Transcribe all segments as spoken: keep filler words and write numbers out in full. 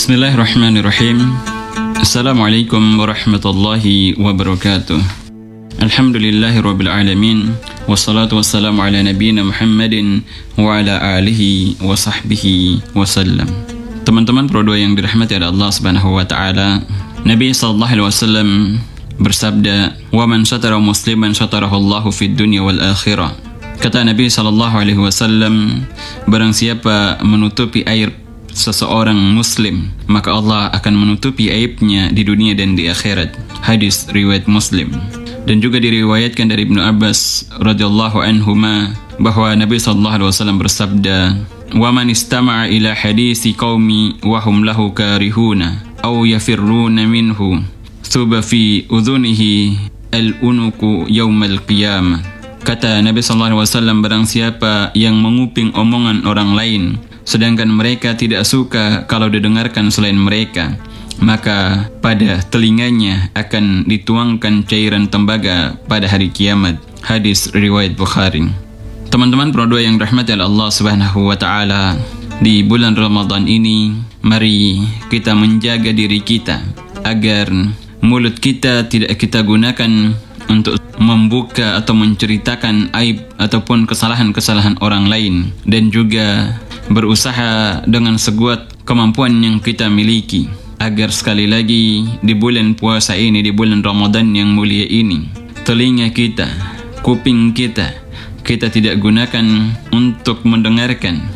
Bismillahirrahmanirrahim. Assalamualaikum warahmatullahi wabarakatuh. Alhamdulillahirabbil alamin. Wassalatu wassalamu ala nabiyyina Muhammadin wa ala alihi wa sahbihi wasallam. Teman-teman Pro dua yang dirahmati oleh Allah Subhanahu wa taala, Nabi sallallahu alaihi wasallam bersabda, "Wa man satara musliman satarahu Allahu fid dunya wal akhirah." Kata Nabi sallallahu alaihi wasallam, barang siapa menutupi aib seseorang muslim, maka Allah akan menutupi aibnya di dunia dan di akhirat. Hadis riwayat Muslim. Dan juga diriwayatkan dari Ibnu Abbas radhiyallahu anhuma bahwa Nabi sallallahu alaihi wasallam bersabda, "Wa man istama'a ila hadisi qaumi wa hum lahu karihuna aw yafirruna minhu thuba fi udhunihi al-unuku yaumal qiyamah." Kata Nabi sallallahu alaihi wasallam, barang siapa yang menguping omongan orang lain sedangkan mereka tidak suka kalau didengarkan selain mereka, maka pada telinganya akan dituangkan cairan tembaga pada hari kiamat. Hadis riwayat Bukhari. Teman-teman Pro dua yang dirahmati oleh Allah Subhanahu wa taala, di bulan Ramadan ini mari kita menjaga diri kita agar mulut kita tidak kita gunakan untuk membuka atau menceritakan aib ataupun kesalahan-kesalahan orang lain, dan juga berusaha dengan sekuat kemampuan yang kita miliki agar sekali lagi di bulan puasa ini, di bulan Ramadan yang mulia ini, telinga kita, kuping kita, kita tidak gunakan untuk mendengarkan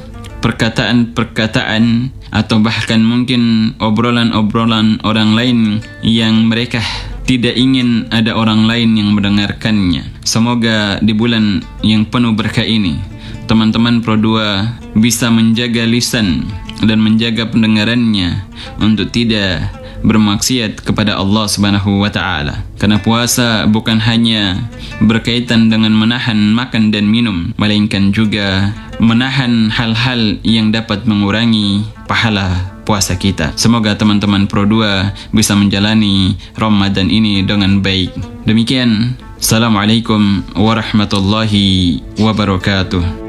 perkataan-perkataan atau bahkan mungkin obrolan-obrolan orang lain yang mereka tidak ingin ada orang lain yang mendengarkannya. Semoga di bulan yang penuh berkah ini teman-teman Pro dua bisa menjaga lisan dan menjaga pendengarannya untuk tidak bermaksiat kepada Allah Subhanahu wa taala. Karena puasa bukan hanya berkaitan dengan menahan makan dan minum, melainkan juga menahan hal-hal yang dapat mengurangi pahala puasa kita. Semoga teman-teman Pro dua bisa menjalani Ramadan ini dengan baik. Demikian, Assalamualaikum warahmatullahi wabarakatuh.